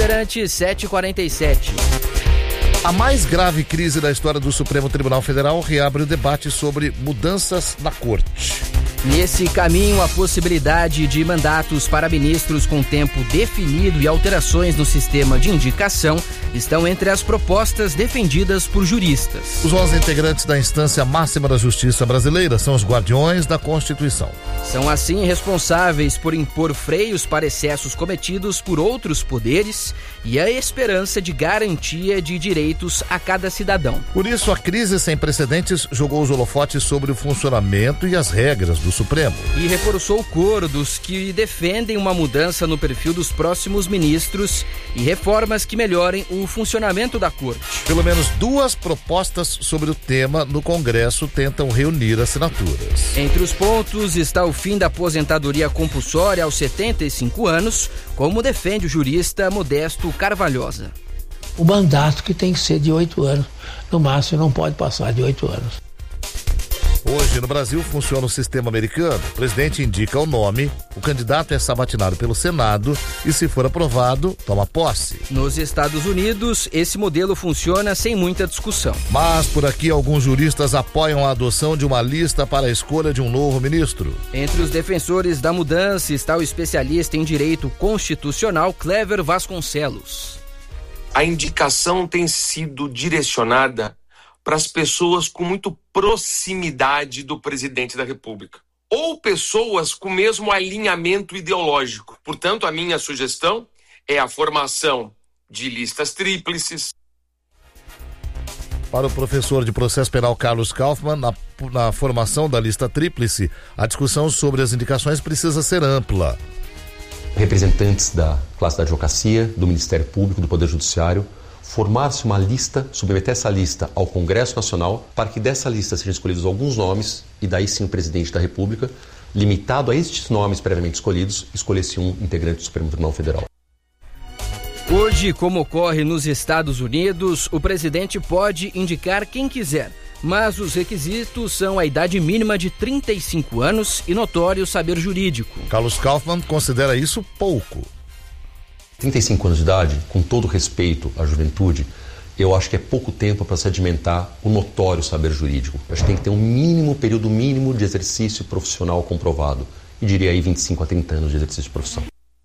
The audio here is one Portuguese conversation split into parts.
Bandeirantes 7h47. A mais grave crise da história do Supremo Tribunal Federal reabre o debate sobre mudanças na corte. Nesse caminho, a possibilidade de mandatos para ministros com tempo definido e alterações no sistema de indicação estão entre as propostas defendidas por juristas. Os 11 integrantes da instância máxima da justiça brasileira são os guardiões da Constituição. São, assim, responsáveis por impor freios para excessos cometidos por outros poderes e a esperança de garantia de direitos a cada cidadão. Por isso, a crise sem precedentes jogou os holofotes sobre o funcionamento e as regras do Supremo. E reforçou o coro dos que defendem uma mudança no perfil dos próximos ministros e reformas que melhorem o funcionamento da corte. Pelo menos 2 propostas sobre o tema no Congresso tentam reunir assinaturas. Entre os pontos está o fim da aposentadoria compulsória aos 75 anos, como defende o jurista Modesto Carvalhosa. O mandato que tem que ser de 8 anos, no máximo não pode passar de 8 anos. Hoje, no Brasil, funciona o sistema americano. O presidente indica o nome, o candidato é sabatinado pelo Senado e, se for aprovado, toma posse. Nos Estados Unidos, esse modelo funciona sem muita discussão. Mas, por aqui, alguns juristas apoiam a adoção de uma lista para a escolha de um novo ministro. Entre os defensores da mudança está o especialista em direito constitucional Clever Vasconcelos. A indicação tem sido direcionada para as pessoas com muito proximidade do presidente da República, ou pessoas com o mesmo alinhamento ideológico. Portanto, a minha sugestão é a formação de listas tríplices. Para o professor de processo penal Carlos Kaufmann, na formação da lista tríplice, a discussão sobre as indicações precisa ser ampla. Representantes da classe da advocacia, do Ministério Público, do Poder Judiciário, formar-se uma lista, submeter essa lista ao Congresso Nacional, para que dessa lista sejam escolhidos alguns nomes, e daí sim o presidente da República, limitado a estes nomes previamente escolhidos, escolhesse um integrante do Supremo Tribunal Federal. Hoje, como ocorre nos Estados Unidos, o presidente pode indicar quem quiser, mas os requisitos são a idade mínima de 35 anos e notório saber jurídico. Carlos Kaufmann considera isso pouco. 35 anos de idade, com todo respeito à juventude, eu acho que é pouco tempo para sedimentar o notório saber jurídico. Eu acho que tem que ter um período mínimo de exercício profissional comprovado. E diria aí 25 a 30 anos de exercício de profissão.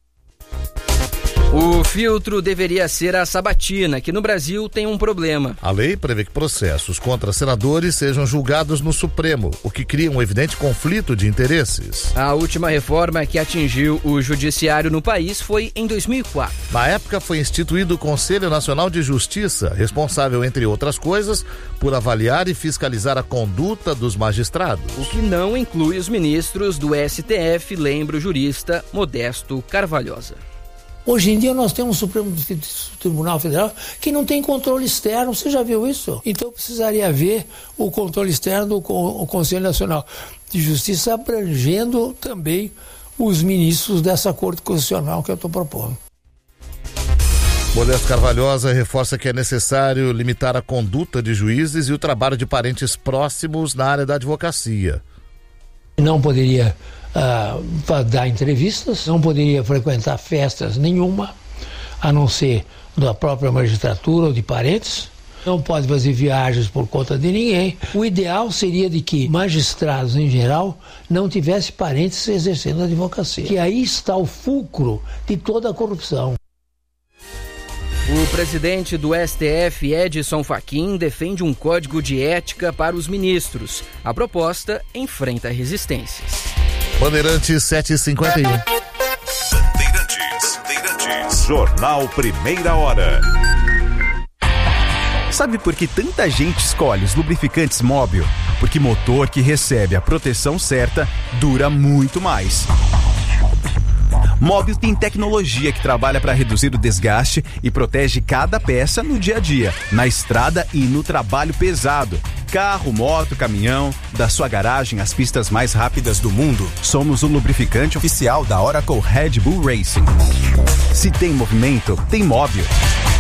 O filtro deveria ser a sabatina, que no Brasil tem um problema. A lei prevê que processos contra senadores sejam julgados no Supremo, o que cria um evidente conflito de interesses. A última reforma que atingiu o judiciário no país foi em 2004. Na época foi instituído o Conselho Nacional de Justiça, responsável, entre outras coisas, por avaliar e fiscalizar a conduta dos magistrados. O que não inclui os ministros do STF, lembra o jurista Modesto Carvalhosa. Hoje em dia nós temos o Supremo Tribunal Federal que não tem controle externo, você já viu isso? Então precisaria haver o controle externo do Conselho Nacional de Justiça abrangendo também os ministros dessa Corte Constitucional que eu estou propondo. Modesto Carvalhosa reforça que é necessário limitar a conduta de juízes e o trabalho de parentes próximos na área da advocacia. Não poderia dar entrevistas, não poderia frequentar festas nenhuma, a não ser da própria magistratura ou de parentes. Não pode fazer viagens por conta de ninguém. O ideal seria de que magistrados, em geral, não tivessem parentes exercendo a advocacia. Que aí está o fulcro de toda a corrupção. O presidente do STF, Edson Fachin, defende um código de ética para os ministros. A proposta enfrenta resistências. Bandeirantes 7h51. Bandeirantes. Jornal Primeira Hora. Sabe por que tanta gente escolhe os lubrificantes Móbil? Porque motor que recebe a proteção certa dura muito mais. Móbil tem tecnologia que trabalha para reduzir o desgaste e protege cada peça no dia a dia, na estrada e no trabalho pesado. Carro, moto, caminhão, da sua garagem às pistas mais rápidas do mundo. Somos o lubrificante oficial da Oracle Red Bull Racing. Se tem movimento, tem Móbil.